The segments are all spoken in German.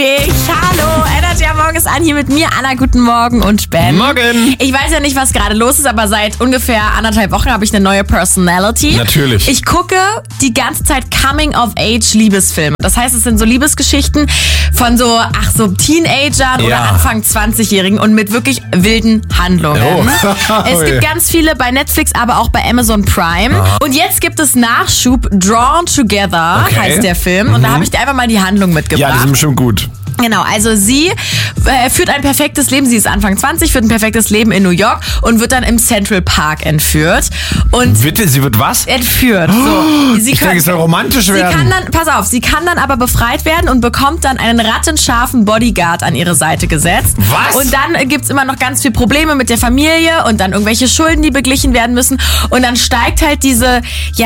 Hallo, Energy am Morgen ist an, hier mit mir, Anna, guten Morgen und Ben. Morgen. Ich weiß ja nicht, was gerade los ist, aber seit ungefähr 1,5 Wochen habe ich eine neue Personality. Natürlich. Ich gucke die ganze Zeit Coming-of-Age-Liebesfilme. Das heißt, es sind so Liebesgeschichten von so Teenagern oder Anfang 20-Jährigen und mit wirklich wilden Handlungen. Oh. Es gibt ganz viele bei Netflix, aber auch bei Amazon Prime. Aha. Und jetzt gibt es Nachschub, Drawn Together heißt der Film. Und da habe ich dir einfach mal die Handlung mitgebracht. Ja, die sind bestimmt gut. Genau, also sie führt ein perfektes Leben, sie ist Anfang 20, führt ein perfektes Leben in New York und wird dann im Central Park entführt. Und Bitte, sie wird was? entführt. So. Ich denke, es soll romantisch werden. Sie kann dann aber befreit werden und bekommt dann einen rattenscharfen Bodyguard an ihre Seite gesetzt. Was? Und dann gibt's immer noch ganz viele Probleme mit der Familie und dann irgendwelche Schulden, die beglichen werden müssen. Und dann steigt halt diese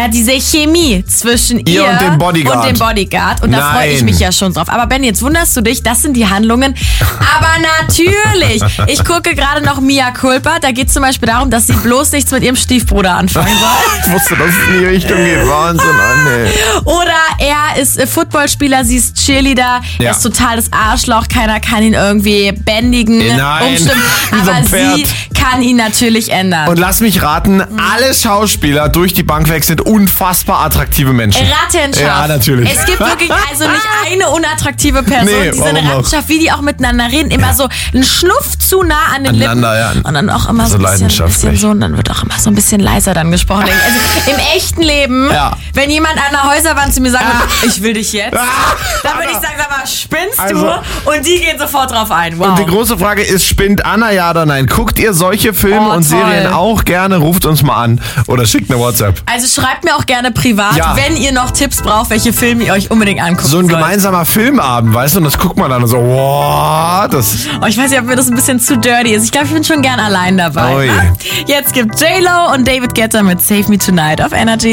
Chemie zwischen ihr und dem Bodyguard. Und da freue ich mich ja schon drauf. Aber Ben, jetzt wunderst du dich, das sind die Handlungen. Aber natürlich, ich gucke gerade noch Mea Culpa. Da geht es zum Beispiel darum, dass sie bloß nichts mit ihrem Stiefbruder anfangen soll. Ich wusste, dass es in die Richtung geht. Wahnsinn, nee. Oder er ist Footballspieler, sie ist Cheerleader, er ist total das Arschloch, keiner kann ihn irgendwie bändigen, umstimmen, wie so ein aber Pferd. sie kann ihn natürlich ändern. Und lass mich raten, alle Schauspieler durch die Bank weg sind unfassbar attraktive Menschen. Rattenscharf. Ja, natürlich. Es gibt wirklich also nicht eine unattraktive Person, Nee, die so eine warum auch? Rattenscharf, wie die auch miteinander reden, immer so ein Schnuff zu nah an den Lippen. Aneinander, ja. Und dann auch immer so ein bisschen so, und dann wird auch immer so ein bisschen leiser dann gesprochen. Also im echten Leben, wenn jemand an der Häuserwand zu mir sagt, ich will dich jetzt, dann würde ich sagen, sag mal, spinnst du? Und die gehen sofort drauf ein. Wow. Und die große Frage ist, spinnt Anna ja oder nein? Guckt ihr solche Filme und toll. Serien auch gerne? Ruft uns mal an oder schickt eine WhatsApp. Also schreibt mir auch gerne privat, wenn ihr noch Tipps braucht, welche Filme ihr euch unbedingt anguckt. So ein gemeinsamer Filmabend, weißt du? Und das guckt man dann und so, wow, das... Oh, ich weiß nicht, ob mir das ein bisschen zu dirty ist. Ich glaube, ich bin schon gern allein dabei. Ui. Jetzt gibt J-Lo und David Guetta mit Save Me Tonight auf Energy.